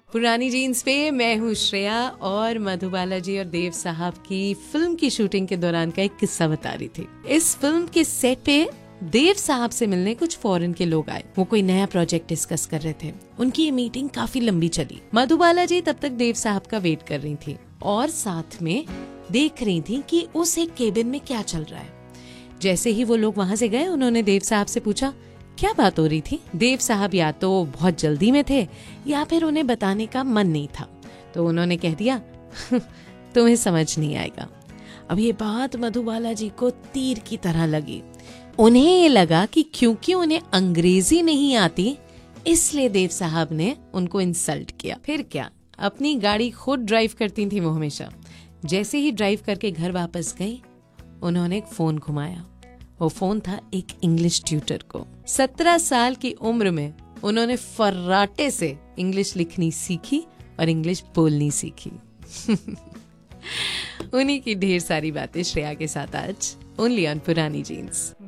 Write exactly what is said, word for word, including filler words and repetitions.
पुरानी जीन्स पे मैं हूँ श्रेया और मधुबाला जी और देव साहब की फिल्म की शूटिंग के दौरान का एक किस्सा बता रही थी। इस फिल्म के सेट पे देव साहब से मिलने कुछ फॉरेन के लोग आए। वो कोई नया प्रोजेक्ट डिस्कस कर रहे थे। उनकी ये मीटिंग काफी लंबी चली। मधुबाला जी तब तक देव साहब का वेट कर रही थी और साथ में देख रही थी कि उस एक केबिन में क्या चल रहा है। जैसे ही वो लोग वहाँ से गए, उन्होंने देव साहब से पूछा क्या बात हो रही थी। देव साहब या तो बहुत जल्दी में थे या फिर उन्हें बताने का मन नहीं था, तो उन्होंने कह दिया तुम्हें समझ नहीं आएगा। अब ये बात मधुबाला जी को तीर की तरह लगी। उन्हें ये लगा कि क्योंकि उन्हें अंग्रेजी नहीं आती इसलिए देव साहब ने उनको इंसल्ट किया। फिर क्या, अपनी गाड़ी खुद ड्राइव करती थी वो हमेशा। जैसे ही ड्राइव करके घर वापस गई, उन्होंने एक फोन घुमाया। वो फोन था एक इंग्लिश ट्यूटर को। सत्रह साल की उम्र में उन्होंने फर्राटे से इंग्लिश लिखनी सीखी और इंग्लिश बोलनी सीखी। उन्हीं की ढेर सारी बातें श्रेया के साथ आज ओनली ऑन पुरानी जीन्स।